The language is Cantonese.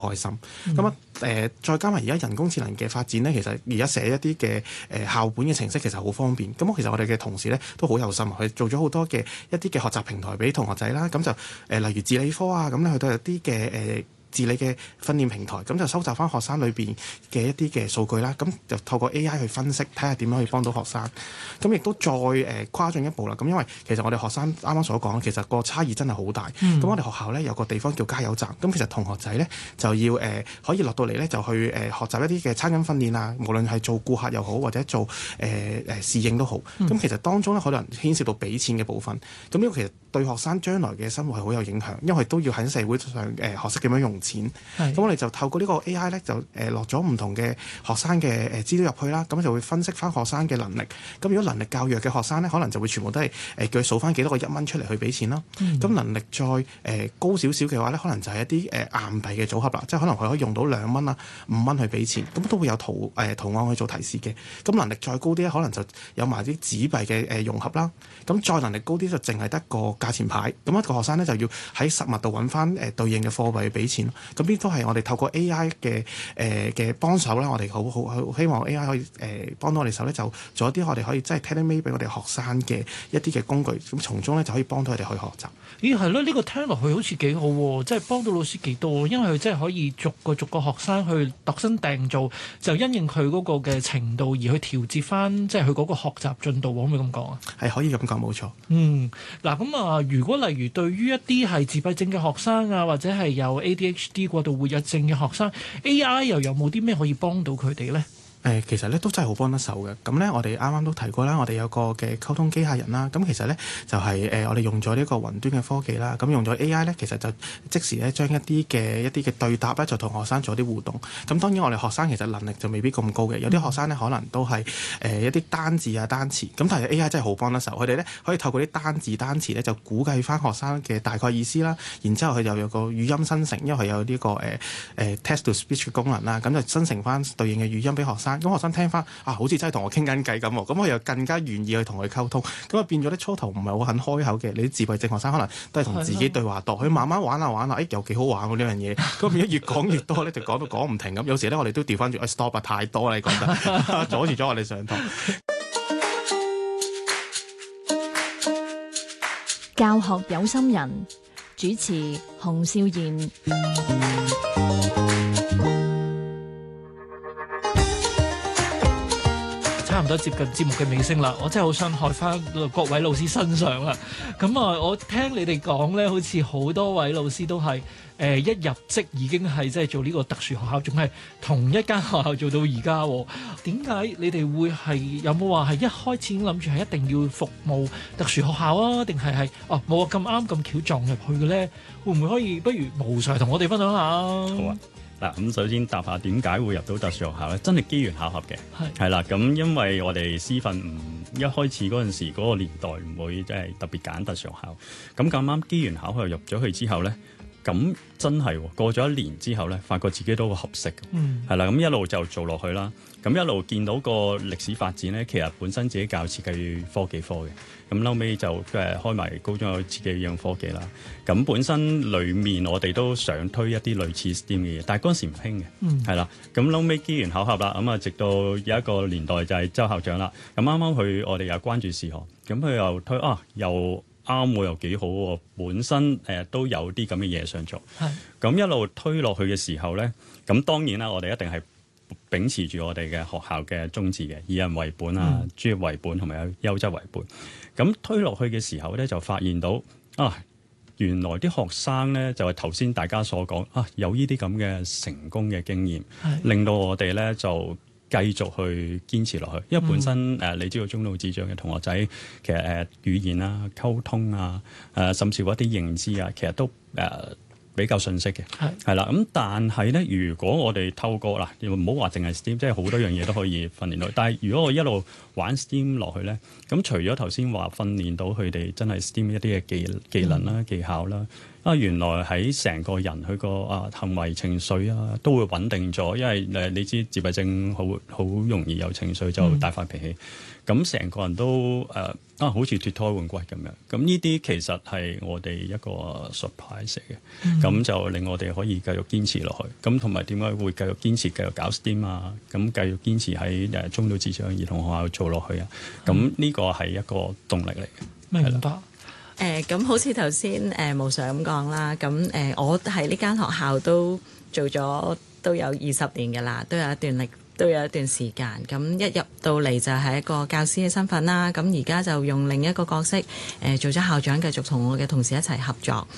開心。咁啊再加埋而家人工智能嘅發展咧，其實而家寫一啲嘅校本嘅程式其實好方便。咁其實我哋嘅同事咧都好有心，佢做咗好多嘅一啲嘅學習平台俾同學仔啦。咁就例如治理科啊，咁咧佢都有啲嘅治理嘅訓練平台，咁就收集翻學生裏邊嘅一啲嘅數據啦，咁就透過 AI 去分析，睇下點樣可以幫到學生。咁亦都再跨進一步啦。咁因為其實我哋學生啱啱所講，其實個差異真係好大。咁我哋學校咧有個地方叫加油站，咁其實同學仔咧就要可以落到嚟咧就去學習一啲嘅餐飲訓練啊，無論係做顧客又好，或者做侍應都好。咁其實當中咧可能牽涉到俾錢嘅部分。咁呢個其實對學生將來嘅生活係好有影響，因為都要喺社會上學識點樣用錢。咁我哋就透過呢個 AI 咧，就落咗唔同嘅學生嘅資料入去啦，咁就會分析翻學生嘅能力。咁如果能力較弱嘅學生咧，可能就會全部都係叫佢數翻幾多個1蚊出嚟去俾錢啦。咁能力再高少少嘅話咧，可能就係一啲硬幣嘅組合啦，即係可能佢可以用到2蚊啊、5蚊去俾錢，咁都會有圖案去做提示嘅。咁能力再高啲咧，可能就有埋啲紙幣嘅融合啦。咁再能力高啲就淨係得個價錢牌，咁一個學生咧就要喺實物度揾翻對應嘅貨幣去俾錢。咁呢都係我哋透過 AI 嘅幫手啦，我哋好希望 AI 可以幫到我哋手咧，就做一啲我哋可以真係 tailor-made 俾我哋學生嘅一啲嘅工具，咁從中咧就可以幫到佢哋去學習。 咦，係咯，呢個聽落去好似幾好喎，即係幫到老師幾多，因為佢真係可以逐個學生去度身訂造，就因應佢嗰個嘅程度而去調節翻，即係佢嗰個學習進度，可唔可以咁講啊？ 係可以咁講，冇錯。 嗱咁啊，如果例如對於一啲係自閉症嘅學生啊，或者係有 ADHD 過度活躍症嘅學生 ，AI 又有冇啲咩可以幫到佢哋咧？ 其實咧都真係好幫得手嘅。咁咧，我哋啱啱都提過啦，我哋有個嘅溝通機械人啦。咁其實咧就係我哋用咗呢個雲端嘅科技啦。咁用咗 AI 咧，其實就即時咧將一啲嘅對答咧，就同學生做啲互動。咁當然我哋學生其實能力就未必咁高嘅，有啲學生咧可能都係一啲單字啊單詞。咁但係 AI 真係好幫得手，佢哋咧可以透過啲單字單詞咧就估計翻學生嘅大概意思啦。然之後佢就有個語音生成，因為佢有呢個text to speech 嘅功能啦。咁就生成翻對應嘅語音俾學生。咁學生聽翻好似真係同我傾緊偈咁喎，咁我又更加願意去同佢溝通，咁啊變咗啲初頭唔係好肯開口嘅，你啲自閉症學生可能都係同自己對話度，佢慢慢玩下玩下，又幾好玩喎呢樣嘢，咁變咗越講越多咧，就講到講唔停咁，有時咧我哋都調翻轉，stop 啊，太多啦，你講得阻住咗我哋上堂。 教學有心人，主持洪少賢。 差唔多接近節目嘅尾聲啦，我真係好想開翻各位老師身上啦。咁啊，我聽你哋講咧，好似好多位老師都係一入職已經係即係做呢個特殊學校，仲係同一間學校做到而家。點解你哋會係有冇話係一開始諗住係一定要服務特殊學校啊？定係冇咁啱咁巧撞入去嘅咧？會唔會可以不如無常同我哋分享下？ 好啊。嗱，咁首先答下點解會入到特殊學校咧？真係機緣巧合嘅，係啦。咁因為我哋師訓一開始嗰陣時嗰個年代唔會即係特別揀特殊學校，咁咁啱機緣巧合入咗去之後咧，咁真係過咗1年之後咧，發覺自己都好合適，係啦。咁一路就做落去啦。咁一路見到個歷史發展咧，其實本身自己教設計科技科嘅，咁後尾就開埋高中有設計應用科技啦。咁本身裡面我哋都想推一啲類似 STEAM 嘅嘢，但係嗰陣時唔興嘅，係啦。咁後尾機緣巧合啦，咁啊直到有一個年代就係周校長啦。咁啱啱我哋又關注視學，咁佢又推又啱喎，又幾好喎。本身都有啲咁嘅嘢想做，咁一路推落去嘅時候咧，咁當然啦，我哋一定係秉持住我哋嘅學校嘅宗旨嘅，以人為本啊，專業為本同埋有優質為本。咁推落去嘅時候咧，就發現到原來啲學生咧就係頭先大家所講有呢啲咁嘅成功嘅經驗，令到我哋咧就繼續去堅持落去。因為本身你知道中度智障嘅同學仔，其實語言啊、溝通啊、甚至乎一啲認知啊，其實都比較遜色嘅，係啦。咁但係咧，如果我哋透過唔好話淨係 STEAM，即係好多樣嘢都可以訓練到。但係如果我一路玩 STEAM 落去咧，咁除咗頭先話訓練到佢哋真係 STEAM 一啲嘅技能啦、技巧啦， 原來喺成個人佢個行為情緒都會穩定咗，因為你知自閉症好容易有情緒就大發脾氣，咁成個人都好似脫胎換骨咁樣。咁呢啲其實係我哋一個 surprise 嘅，咁就令我哋可以繼續堅持落去。咁同埋點解會繼續堅持繼續搞 STEAM 咁繼續堅持喺中度智障兒童學校做落去咁呢個係一個動力嚟嘅。 明白。 咁好似頭先無常咁講啦，咁我喺呢間學校都做咗都有20年㗎啦，都有一段時間。咁一入到嚟就係一個教師嘅身份啦，咁而家就用另一個角色做咗校長，繼續同我嘅同事一齊合作。